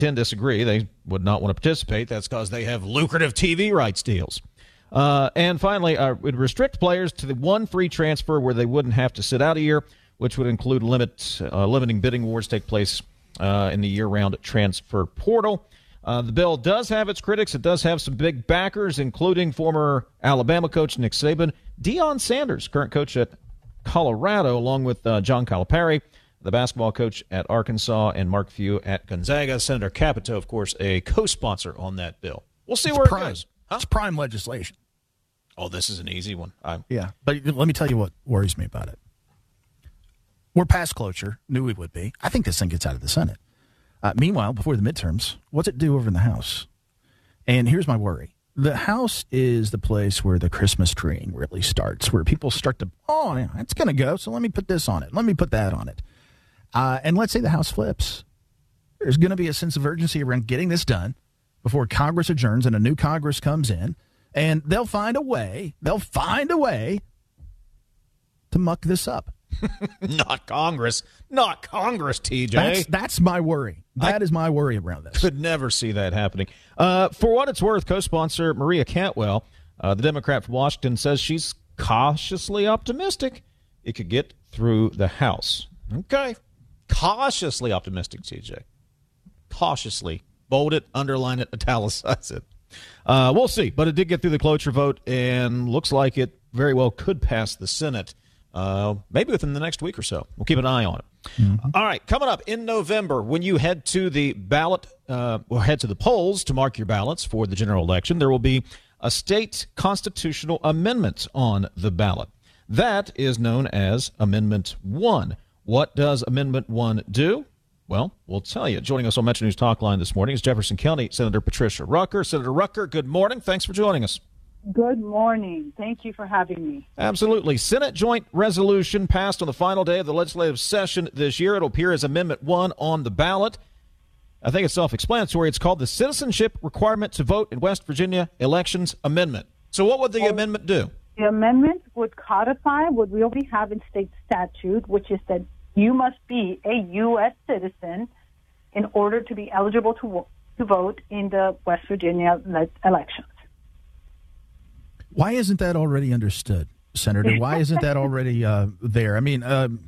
tend to disagree. They would not want to participate. That's because they have lucrative TV rights deals. And finally, would restrict players to the one free transfer where they wouldn't have to sit out a year, which would include limiting bidding wars take place in the year-round transfer portal. The bill does have its critics. It does have some big backers, including former Alabama coach Nick Saban, Deion Sanders, current coach at Colorado, along with John Calipari, the basketball coach at Arkansas, and Mark Few at Gonzaga. Senator Capito, of course, a co-sponsor on that bill. We'll see where it goes. Huh? It's prime legislation. Oh, this is an easy one. Yeah, but let me tell you what worries me about it. We're past cloture. Knew we would be. I think this thing gets out of the Senate. Meanwhile, before the midterms, what's it do over in the House? And here's my worry. The House is the place where the Christmas treeing really starts, where people start to, oh, yeah, it's going to go, so let me put this on it. Let me put that on it. And let's say the House flips. There's going to be a sense of urgency around getting this done before Congress adjourns and a new Congress comes in, and they'll find a way to muck this up. Not Congress, TJ. That's my worry. That is my worry around this. Could never see that happening. For what it's worth, co-sponsor Maria Cantwell, the Democrat from Washington, says she's cautiously optimistic it could get through the House. Okay. Cautiously optimistic, TJ. Cautiously. Bold it, underline it, italicize it. We'll see. But it did get through the cloture vote and looks like it very well could pass the Senate. Maybe within the next week or so. We'll keep an eye on it. Mm-hmm. All right, coming up in November, when you head to the ballot, or head to the polls to mark your ballots for the general election, there will be a state constitutional amendment on the ballot. That is known as Amendment 1. What does Amendment 1 do? Well, we'll tell you. Joining us on Metro News Talk Line this morning is Jefferson County Senator Patricia Rucker. Senator Rucker, good morning. Thanks for joining us. Good morning. Thank you for having me. Absolutely. Senate Joint Resolution passed on the final day of the legislative session this year. It'll appear as Amendment 1 on the ballot. I think it's self-explanatory. It's called the Citizenship Requirement to Vote in West Virginia Elections Amendment. So what would the amendment do? The amendment would codify what we already have in state statute, which is that you must be a U.S. citizen in order to be eligible to vote in the West Virginia elections. Why isn't that already understood, Senator? Why isn't that already there? I mean,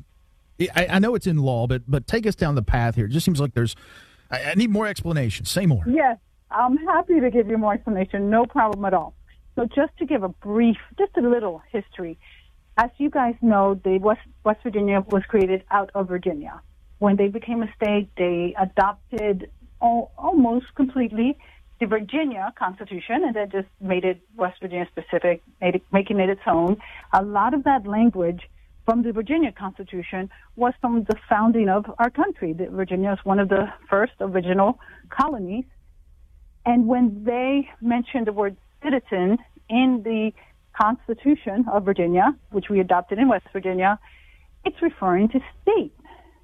I know it's in law, but take us down the path here. It just seems like I need more explanation. Say more. Yes, I'm happy to give you more explanation. No problem at all. So just to give just a little history, as you guys know, the West Virginia was created out of Virginia. When they became a state, they adopted almost completely the Virginia Constitution, and then just made it West Virginia specific, making it its own. A lot of that language from the Virginia Constitution was from the founding of our country. Virginia is one of the first original colonies. And when they mentioned the word citizen in the Constitution of Virginia, which we adopted in West Virginia, it's referring to state,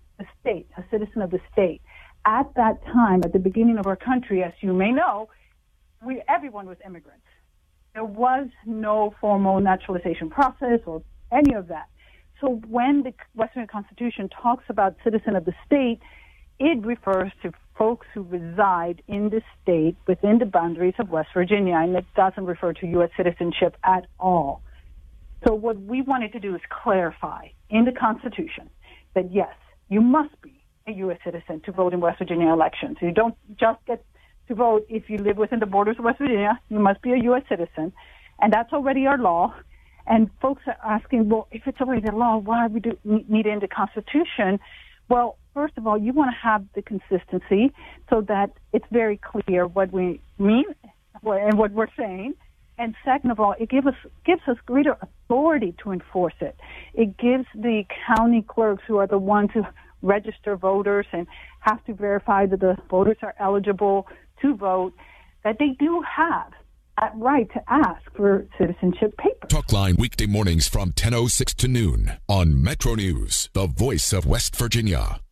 a citizen of the state. At that time, at the beginning of our country, as you may know, everyone was immigrants. There was no formal naturalization process or any of that. So when the Western Constitution talks about citizen of the state, it refers to folks who reside in the state within the boundaries of West Virginia, and it doesn't refer to U.S. citizenship at all. So what we wanted to do is clarify in the Constitution that, yes, you must be a U.S. citizen to vote in West Virginia elections. You don't just get to vote if you live within the borders of West Virginia. You must be a U.S. citizen, and that's already our law. And folks are asking, well, if it's already the law, why we do need it in the Constitution? Well, first of all, you want to have the consistency so that it's very clear what we mean and what we're saying. And second of all, it gives us greater authority to enforce it. It gives the county clerks, who are the ones who register voters and have to verify that the voters are eligible to vote, that they do have that right to ask for citizenship papers. Talkline weekday mornings from 10:06 to noon on Metro News, the voice of West Virginia.